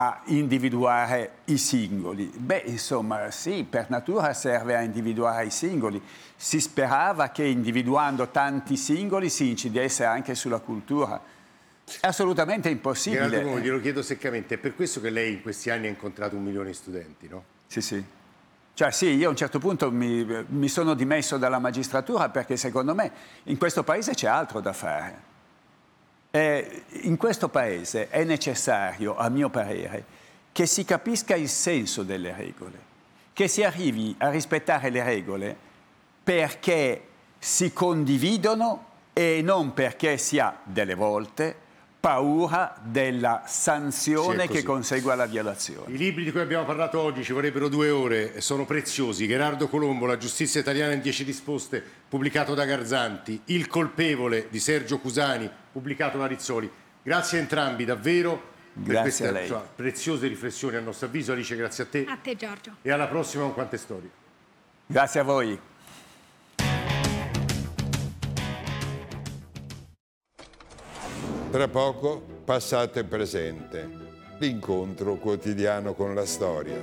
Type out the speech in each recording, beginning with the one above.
a individuare i singoli. Beh, insomma, sì, per natura serve a individuare i singoli. Si sperava che individuando tanti singoli si incidesse anche sulla cultura. È assolutamente impossibile. Gerardo Como, glielo chiedo seccamente, è per questo che lei in questi anni ha incontrato 1 milione di studenti, no? Sì, sì. Cioè sì, io a un certo punto mi sono dimesso dalla magistratura perché secondo me in questo paese c'è altro da fare. In questo paese è necessario, a mio parere, che si capisca il senso delle regole, che si arrivi a rispettare le regole perché si condividono e non perché si ha delle volte paura della sanzione che consegue alla violazione. I libri di cui abbiamo parlato oggi ci vorrebbero 2 ore, sono preziosi. Gerardo Colombo, La giustizia italiana in 10 risposte, pubblicato da Garzanti. Il colpevole di Sergio Cusani, pubblicato da Rizzoli. Grazie a entrambi, davvero, per queste preziose riflessioni, a nostro avviso. Alice, grazie a te. A te, Giorgio. E alla prossima con Quante Storie. Grazie a voi. Tra poco, passato e presente, l'incontro quotidiano con la storia.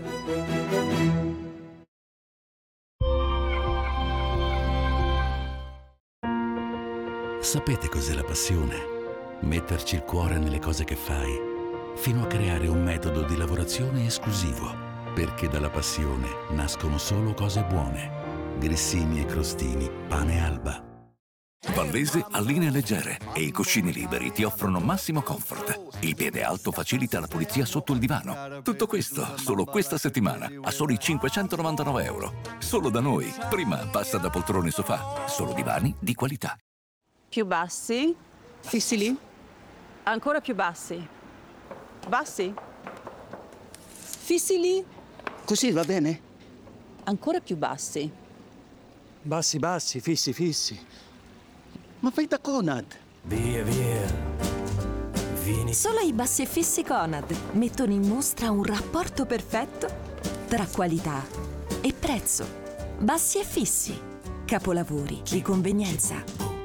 Sapete cos'è la passione? Metterci il cuore nelle cose che fai, fino a creare un metodo di lavorazione esclusivo, perché dalla passione nascono solo cose buone. Grissini e crostini, pane Alba. Vallese ha linee leggere e i cuscini liberi ti offrono massimo comfort. Il piede alto facilita la pulizia sotto il divano. Tutto questo solo questa settimana a soli 599 euro. Solo da noi. Prima passa da poltrone sofà. Solo divani di qualità. Più bassi. Fissi lì. Ancora più bassi. Bassi. Fissi lì. Così va bene? Ancora più bassi. Bassi, bassi, fissi, fissi. Ma fai da Conad. Via, via. Vieni. Solo i bassi e fissi Conad mettono in mostra un rapporto perfetto tra qualità e prezzo. Bassi e fissi. Capolavori di convenienza.